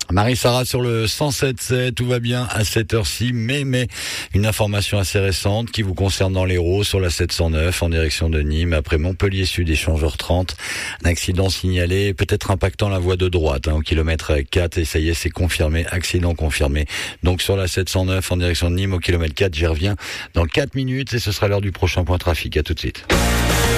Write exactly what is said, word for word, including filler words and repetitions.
Marie-Sarah sur le cent sept sept, tout va bien à cette heure-ci, mais, mais, une information assez récente qui vous concerne dans l'Hérault sur la sept cent neuf en direction de Nîmes, après Montpellier Sud, échangeur trente. Un accident signalé, peut-être impactant la voie de droite, hein, au kilomètre quatre, et ça y est, c'est confirmé, accident confirmé. Donc sur la sept cent neuf en direction de Nîmes, au kilomètre quatre, j'y reviens dans quatre minutes, et ce sera l'heure du prochain point trafic. À tout de suite.